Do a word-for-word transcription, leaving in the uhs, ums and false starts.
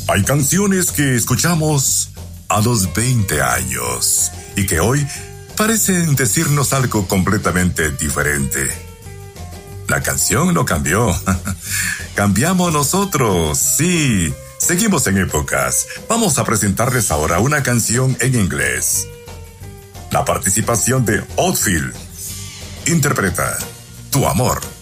Hay canciones que escuchamos a los veinte años y que hoy parecen decirnos algo completamente diferente. La canción no cambió. Cambiamos nosotros, sí. Seguimos en épocas. Vamos a presentarles ahora una canción en inglés. La participación de Oldfield interpreta Tu Amor.